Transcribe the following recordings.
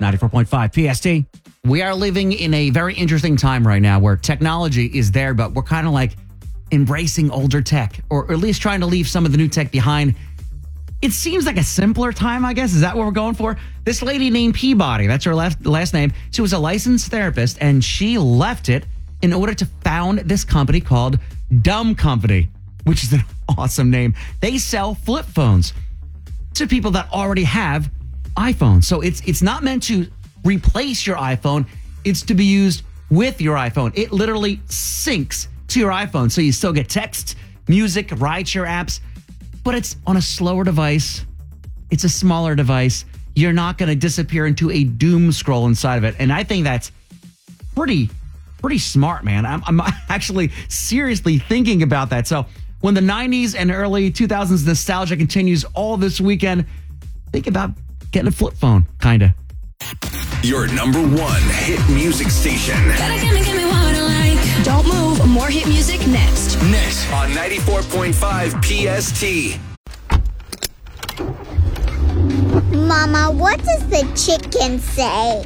94.5 PST. We are living in a very interesting time right now where technology is there, but we're kind of like embracing older tech, or at least trying to leave some of the new tech behind. It seems like a simpler time, I guess. Is that what we're going for? This lady named Peabody, that's her last name. She was a licensed therapist, and she left it in order to found this company called Dumb Company, which is an awesome name. They sell flip phones to people that already have iPhones. So it's not meant to replace your iPhone. It's to be used with your iPhone. It literally syncs to your iPhone. So you still get text, music, rideshare apps, but it's on a slower device. It's a smaller device. You're not going to disappear into a doom scroll inside of it. And I think that's pretty smart, man. I'm actually seriously thinking about that. So when the 90s and early 2000s nostalgia continues all this weekend, think about getting a flip phone, kind of. Your number one hit music station. Give me what I like. Don't move. More hit music next. Next on 94.5 PST. Mama, what does the chicken say?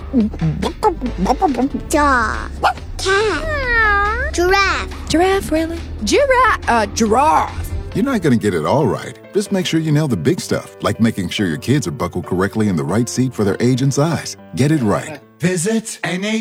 Dog. Cat. Giraffe. Giraffe, really? Giraffe. You're not going to get it all right. Just make sure you nail the big stuff, like making sure your kids are buckled correctly in the right seat for their age and size. Get it right. Visit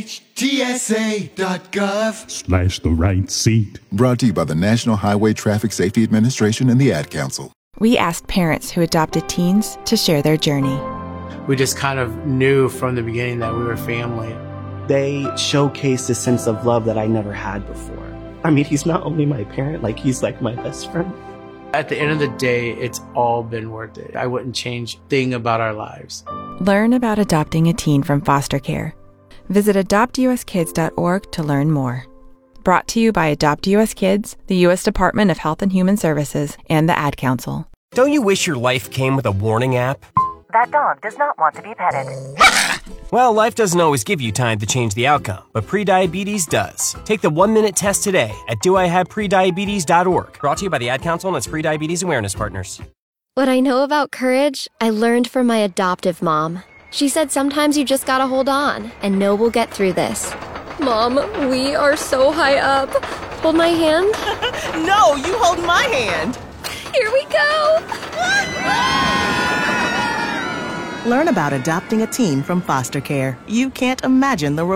NHTSA.gov/the right seat. Brought to you by the National Highway Traffic Safety Administration and the Ad Council. We asked parents who adopted teens to share their journey. We just kind of knew from the beginning that we were family. They showcased a sense of love that I never had before. I mean, he's not only my parent, he's like my best friend. At the end of the day, it's all been worth it. I wouldn't change a thing about our lives. Learn about adopting a teen from foster care. Visit adoptuskids.org to learn more. Brought to you by Adopt US Kids, the U.S. Department of Health and Human Services, and the Ad Council. Don't you wish your life came with a warning app? That dog does not want to be petted. Well, life doesn't always give you time to change the outcome, but prediabetes does. Take the 1-minute test today at doihaveprediabetes.org. Brought to you by the Ad Council and its prediabetes awareness partners. What I know about courage, I learned from my adoptive mom. She said sometimes you just gotta hold on and know we'll get through this. Mom, we are so high up. Hold my hand. No, you hold my hand. Here we go. Learn about adopting a teen from foster care. You can't imagine the